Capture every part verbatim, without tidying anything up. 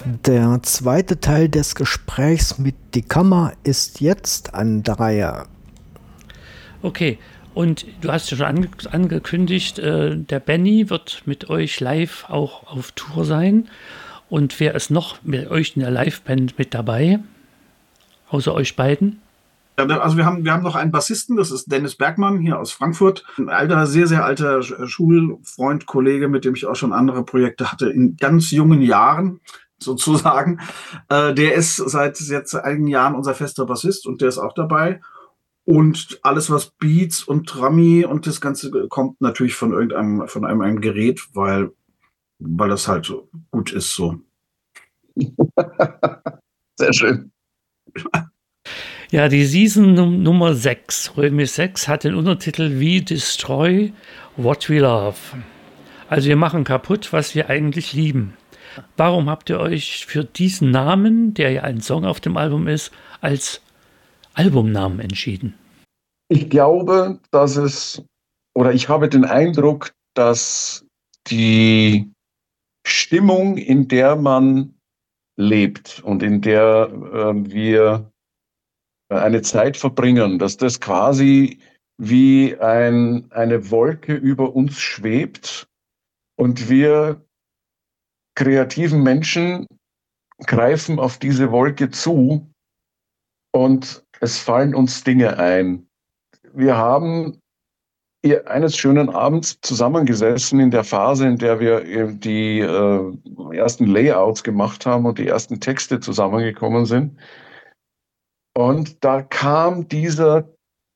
Der zweite Teil des Gesprächs mit Die Kammer ist jetzt an der Reihe. Okay, und du hast ja schon ange angekündigt, äh, der Benny wird mit euch live auch auf Tour sein. Und wer ist noch mit euch in der Liveband mit dabei? Außer euch beiden? Also wir haben, wir haben noch einen Bassisten, das ist Dennis Bergmann hier aus Frankfurt. Ein alter, sehr, sehr alter Schulfreund, Kollege, mit dem ich auch schon andere Projekte hatte in ganz jungen Jahren sozusagen. Äh, der ist seit jetzt einigen Jahren unser fester Bassist und der ist auch dabei. Und alles, was Beats und Drummy und das Ganze kommt natürlich von irgendeinem, von einem, einem Gerät, weil, weil das halt so gut ist so. Sehr schön. Ja, die Season Num Nummer sechs, Römisch sechs, hat den Untertitel We Destroy What We Love. Also wir machen kaputt, was wir eigentlich lieben. Warum habt ihr euch für diesen Namen, der ja ein Song auf dem Album ist, als Albumnamen entschieden? Ich glaube, dass es, oder ich habe den Eindruck, dass die Stimmung, in der man lebt und in der äh, wir eine Zeit verbringen, dass das quasi wie ein, eine Wolke über uns schwebt und wir kreativen Menschen greifen auf diese Wolke zu und es fallen uns Dinge ein. Wir haben eines schönen Abends zusammengesessen in der Phase, in der wir die äh, ersten Layouts gemacht haben und die ersten Texte zusammengekommen sind. Und da kam dieser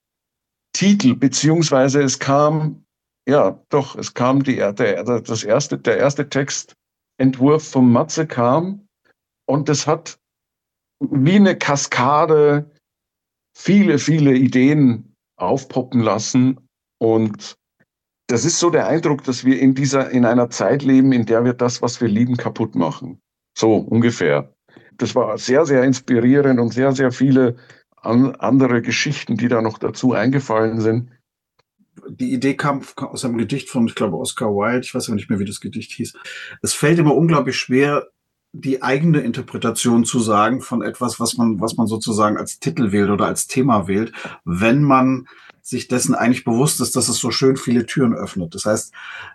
Titel, beziehungsweise es kam, ja doch, es kam die, der, das erste, der erste Textentwurf von Matze kam und es hat wie eine Kaskade viele, viele Ideen aufpoppen lassen. Und das ist so der Eindruck, dass wir in dieser, in einer Zeit leben, in der wir das, was wir lieben, kaputt machen. So ungefähr. Das war sehr, sehr inspirierend und sehr, sehr viele an, andere Geschichten, die da noch dazu eingefallen sind. Die Idee kam aus einem Gedicht von, ich glaube, Oscar Wilde. Ich weiß aber nicht mehr, wie das Gedicht hieß. Es fällt immer unglaublich schwer, die eigene Interpretation zu sagen von etwas, was man, was man sozusagen als Titel wählt oder als Thema wählt, wenn man sich dessen eigentlich bewusst ist, dass es so schön viele Türen öffnet. Das heißt,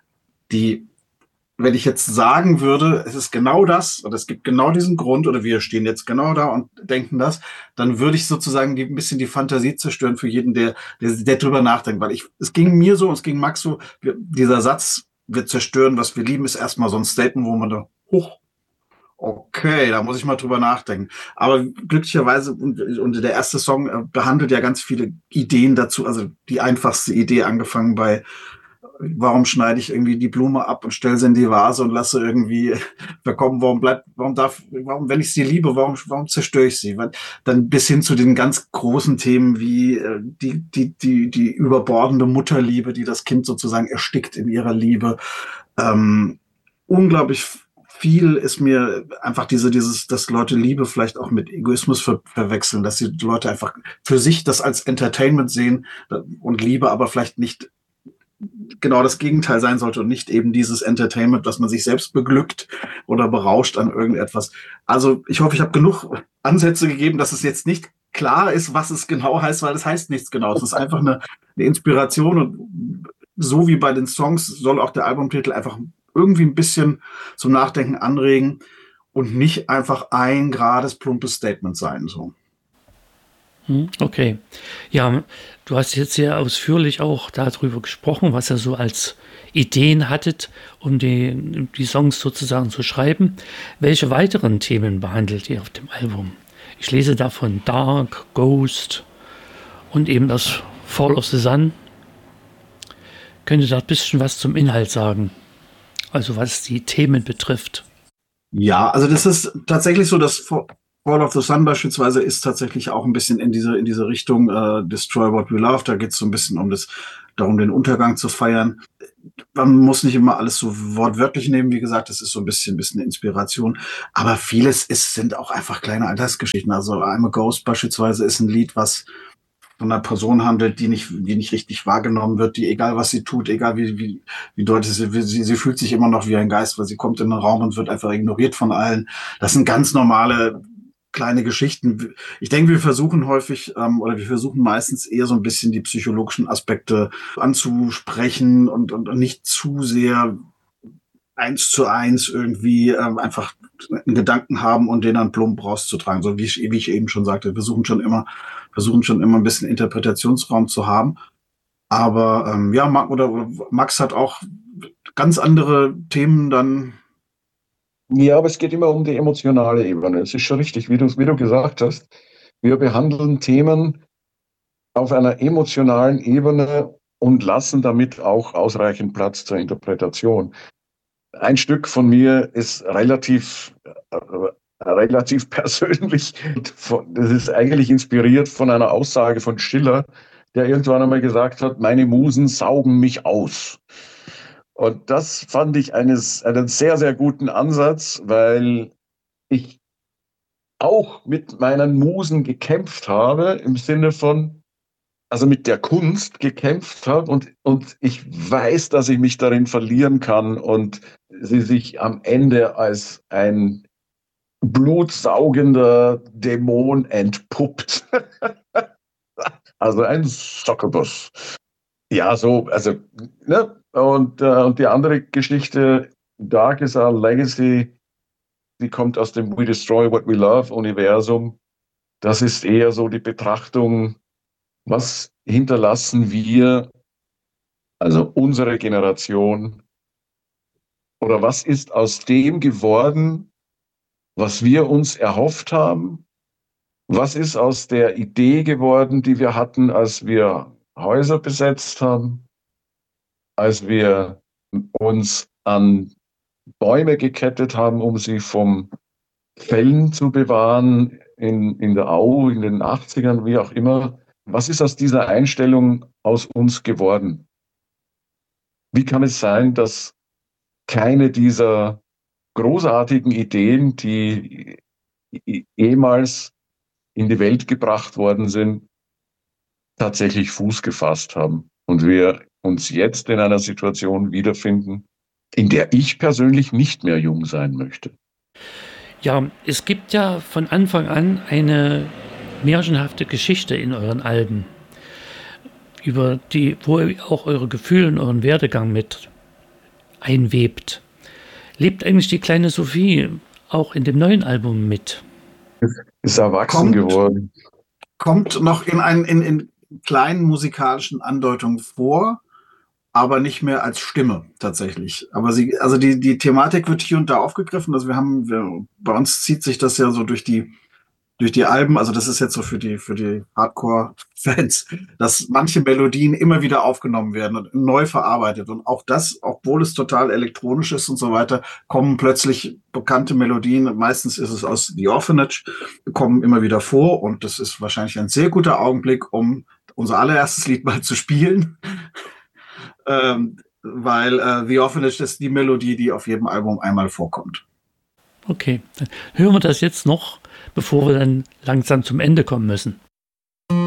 die wenn ich jetzt sagen würde, es ist genau das oder es gibt genau diesen Grund oder wir stehen jetzt genau da und denken das, dann würde ich sozusagen die, ein bisschen die Fantasie zerstören für jeden, der, der, der drüber nachdenkt. Weil ich, es ging mir so, es ging Max so, wir, dieser Satz, wir zerstören, was wir lieben, ist erstmal so ein Statement, wo man da, hoch, okay, da muss ich mal drüber nachdenken. Aber glücklicherweise, und, und der erste Song behandelt ja ganz viele Ideen dazu, also die einfachste Idee angefangen bei warum schneide ich irgendwie die Blume ab und stelle sie in die Vase und lasse irgendwie verkommen, warum bleibt, warum darf, warum, wenn ich sie liebe, warum, warum zerstöre ich sie? Dann bis hin zu den ganz großen Themen wie die, die, die, die überbordende Mutterliebe, die das Kind sozusagen erstickt in ihrer Liebe. Ähm, unglaublich viel ist mir einfach diese, dieses, dass Leute Liebe vielleicht auch mit Egoismus ver verwechseln, dass die Leute einfach für sich das als Entertainment sehen und Liebe aber vielleicht nicht genau das Gegenteil sein sollte und nicht eben dieses Entertainment, dass man sich selbst beglückt oder berauscht an irgendetwas. Also ich hoffe, ich habe genug Ansätze gegeben, dass es jetzt nicht klar ist, was es genau heißt, weil es heißt nichts genau. Es ist einfach eine, eine Inspiration und so wie bei den Songs soll auch der Albumtitel einfach irgendwie ein bisschen zum Nachdenken anregen und nicht einfach ein gerades, plumpes Statement sein. So. Okay. Ja, du hast jetzt sehr ausführlich auch darüber gesprochen, was ihr so als Ideen hattet, um die, die Songs sozusagen zu schreiben. Welche weiteren Themen behandelt ihr auf dem Album? Ich lese davon Dark, Ghost und eben das Fall of the Sun. Könnt ihr da ein bisschen was zum Inhalt sagen? Also was die Themen betrifft. Ja, also das ist tatsächlich so, dass Fall of the Sun beispielsweise ist tatsächlich auch ein bisschen in diese in diese Richtung äh, Destroy What We Love. Da geht es so ein bisschen um das, darum den Untergang zu feiern. Man muss nicht immer alles so wortwörtlich nehmen, wie gesagt, das ist so ein bisschen, ein bisschen Inspiration. Aber vieles ist, sind auch einfach kleine Alltagsgeschichten. Also I'm a Ghost beispielsweise ist ein Lied, was von einer Person handelt, die nicht, die nicht richtig wahrgenommen wird, die, egal was sie tut, egal wie, wie, wie deutlich sie, sie, sie fühlt sich immer noch wie ein Geist, weil sie kommt in den Raum und wird einfach ignoriert von allen. Das sind ganz normale kleine Geschichten. Ich denke, wir versuchen häufig, ähm, oder wir versuchen meistens eher so ein bisschen die psychologischen Aspekte anzusprechen und, und nicht zu sehr eins zu eins irgendwie ähm, einfach einen Gedanken haben und den dann plump rauszutragen. So wie ich, wie ich eben schon sagte, wir versuchen schon immer, versuchen schon immer ein bisschen Interpretationsraum zu haben. Aber ähm, ja, Max, oder Max hat auch ganz andere Themen dann. Ja, aber es geht immer um die emotionale Ebene. Es ist schon richtig, wie du, wie du gesagt hast. Wir behandeln Themen auf einer emotionalen Ebene und lassen damit auch ausreichend Platz zur Interpretation. Ein Stück von mir ist relativ, äh, relativ persönlich. Das ist eigentlich inspiriert von einer Aussage von Schiller, der irgendwann einmal gesagt hat, meine Musen saugen mich aus. Und das fand ich eines, einen sehr, sehr guten Ansatz, weil ich auch mit meinen Musen gekämpft habe, im Sinne von, also mit der Kunst gekämpft habe und, und ich weiß, dass ich mich darin verlieren kann und sie sich am Ende als ein blutsaugender Dämon entpuppt. Also ein Succubus. Ja, so, also, ne? Und, äh, und die andere Geschichte, Dark is Our Legacy, die kommt aus dem We Destroy What We Love Universum. Das ist eher so die Betrachtung, was hinterlassen wir, also unsere Generation, oder was ist aus dem geworden, was wir uns erhofft haben? Was ist aus der Idee geworden, die wir hatten, als wir Häuser besetzt haben, als wir uns an Bäume gekettet haben, um sie vom Fällen zu bewahren, in, in der Au, in den achtzigern, wie auch immer. Was ist aus dieser Einstellung aus uns geworden? Wie kann es sein, dass keine dieser großartigen Ideen, die ehemals in die Welt gebracht worden sind, tatsächlich Fuß gefasst haben und wir uns jetzt in einer Situation wiederfinden, in der ich persönlich nicht mehr jung sein möchte? Ja, es gibt ja von Anfang an eine märchenhafte Geschichte in euren Alben, über die, wo ihr auch eure Gefühle und euren Werdegang mit einwebt. Lebt eigentlich die kleine Sophie auch in dem neuen Album mit? Ist erwachsen Kommt, geworden. Kommt noch in, ein, in, in kleinen musikalischen Andeutungen vor, aber nicht mehr als Stimme tatsächlich. Aber sie, also die, die Thematik wird hier und da aufgegriffen. Also wir haben, wir, bei uns zieht sich das ja so durch die, durch die Alben. Also das ist jetzt so für die, für die Hardcore-Fans, dass manche Melodien immer wieder aufgenommen werden und neu verarbeitet. Und auch das, obwohl es total elektronisch ist und so weiter, kommen plötzlich bekannte Melodien. Meistens ist es aus The Orphanage, kommen immer wieder vor. Und das ist wahrscheinlich ein sehr guter Augenblick, um unser allererstes Lied mal zu spielen. Ähm, weil äh, The Orphanage ist die Melodie, die auf jedem Album einmal vorkommt. Okay, dann hören wir das jetzt noch, bevor wir dann langsam zum Ende kommen müssen.